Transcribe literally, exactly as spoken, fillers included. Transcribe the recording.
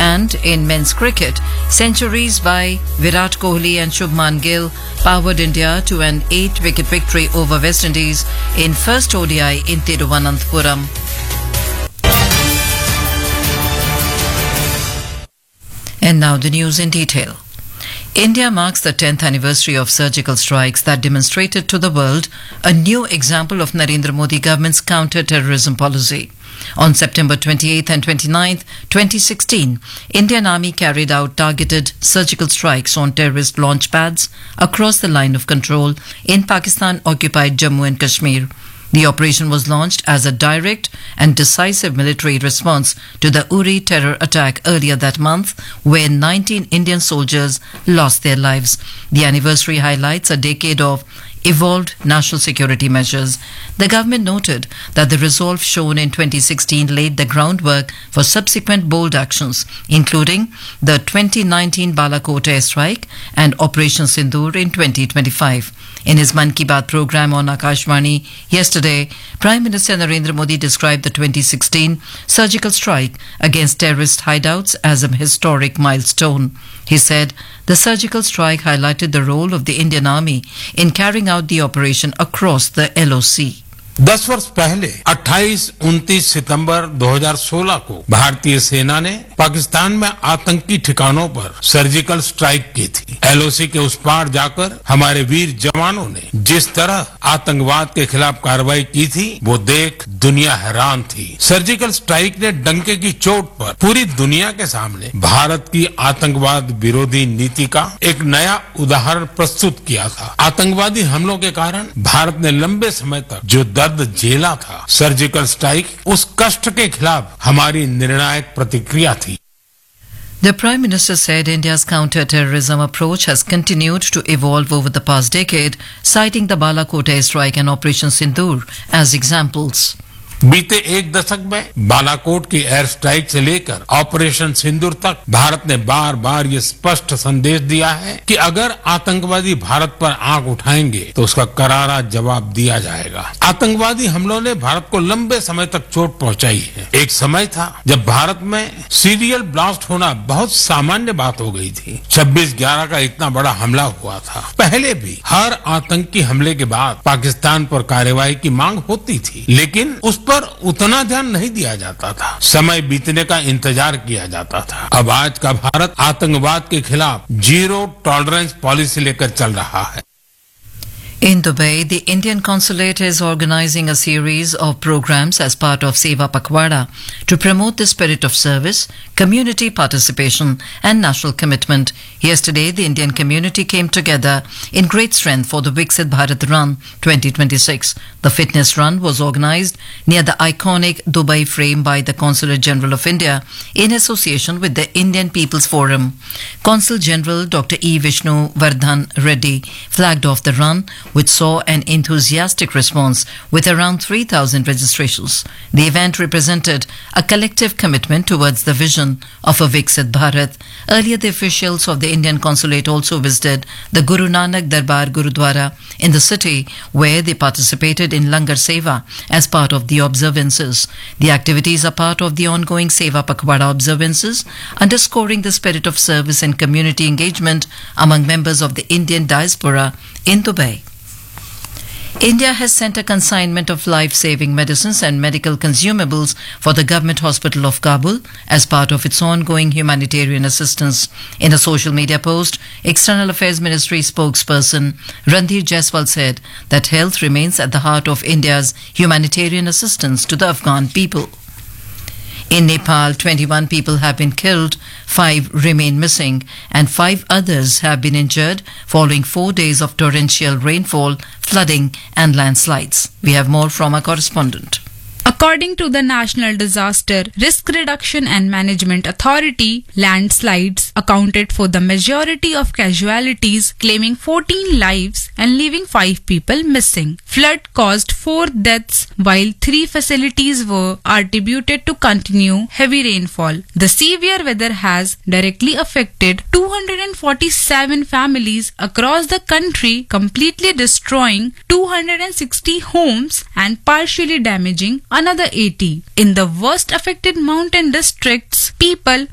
And in men's cricket, centuries by Virat Kohli and Shubman Gill powered India to an eight-wicket victory over West Indies in first O D I in Thiruvananthapuram. And now the news in detail. India marks the tenth anniversary of surgical strikes that demonstrated to the world a new example of Narendra Modi government's counter-terrorism policy. On September twenty-eighth and twenty-ninth, twenty sixteen, Indian Army carried out targeted surgical strikes on terrorist launch pads across the line of control in Pakistan-occupied Jammu and Kashmir. The operation was launched as a direct and decisive military response to the Uri terror attack earlier that month, where nineteen Indian soldiers lost their lives. The anniversary highlights a decade of evolved national security measures. The government noted that the resolve shown in twenty sixteen laid the groundwork for subsequent bold actions, including the twenty nineteen Balakot airstrike and Operation Sindoor in twenty twenty-five. In his Mann Ki Baat program on Akashvani yesterday, Prime Minister Narendra Modi described the twenty sixteen surgical strike against terrorist hideouts as a historic milestone. He said the surgical strike highlighted the role of the Indian Army in carrying out the operation across the L O C. दस वर्ष पहले अट्ठाईस उनतीस सितंबर दो हज़ार सोलह को भारतीय सेना ने पाकिस्तान में आतंकी ठिकानों पर सर्जिकल स्ट्राइक की थी। एल ओ सी के उस पार जाकर हमारे वीर जवानों ने जिस तरह आतंकवाद के खिलाफ कार्रवाई की थी, वो देख दुनिया हैरान थी। सर्जिकल स्ट्राइक ने डंके की चोट पर पूरी दुनिया के सामने भारत की आतंकवाद विरोधी नीति का एक नया उदाहरण प्रस्तुत किया था। आतंकवादी हमलों के कारण भारत ने लंबे समय तक जो दर्द झेला था, सर्जिकल स्ट्राइक उस कष्ट के खिलाफ हमारी निर्णायक प्रतिक्रिया थी। The Prime Minister said India's counter-terrorism approach has continued to evolve over the past decade, citing the Balakot airstrike and Operation Sindoor as examples. बीते एक दशक में बालाकोट की एयर स्ट्राइक से लेकर ऑपरेशन सिंदूर तक भारत ने बार बार ये स्पष्ट संदेश दिया है कि अगर आतंकवादी भारत पर आंख उठाएंगे तो उसका करारा जवाब दिया जाएगा। आतंकवादी हमलों ने भारत को लंबे समय तक चोट पहुंचाई है। एक समय था जब भारत में सीरियल ब्लास्ट होना बहुत सामान्य बात हो गई थी। छब्बीस ग्यारह का इतना बड़ा हमला हुआ था। पहले भी हर आतंकी हमले के बाद पाकिस्तान पर कार्रवाई की मांग होती थी, लेकिन उस पर उतना ध्यान नहीं दिया जाता था। समय बीतने का इंतजार किया जाता था। अब आज का भारत आतंकवाद के खिलाफ जीरो टॉलरेंस पॉलिसी लेकर चल रहा है। In Dubai, the Indian consulate is organizing a series of programs as part of Seva Pakhwada to promote the spirit of service, community participation and national commitment. Yesterday, the Indian community came together in great strength for the Viksit Bharat Run twenty twenty-six. The fitness run was organized near the iconic Dubai frame by the Consulate General of India in association with the Indian People's Forum. Consul General Doctor E. Vishnu Vardhan Reddy flagged off the run, which saw an enthusiastic response with around three thousand registrations. The event represented a collective commitment towards the vision of a Viksit Bharat. Earlier, the officials of the Indian consulate also visited the Guru Nanak Darbar Gurudwara in the city, where they participated in Langar Seva as part of the observances. The activities are part of the ongoing Seva Pakhwada observances, underscoring the spirit of service and community engagement among members of the Indian diaspora in Dubai. India has sent a consignment of life-saving medicines and medical consumables for the government hospital of Kabul as part of its ongoing humanitarian assistance. In a social media post, External Affairs Ministry spokesperson Randhir Jaiswal said that health remains at the heart of India's humanitarian assistance to the Afghan people. In Nepal, twenty-one people have been killed, five remain missing, and five others have been injured following four days of torrential rainfall, flooding, and landslides. We have more from our correspondent. According to the National Disaster Risk Reduction and Management Authority, landslides accounted for the majority of casualties, claiming fourteen lives and leaving five people missing. Flood caused four deaths, while three facilities were attributed to continued heavy rainfall. The severe weather has directly affected two hundred forty-seven families across the country, completely destroying two hundred sixty homes and partially damaging another eighty. In the worst affected mountain districts, people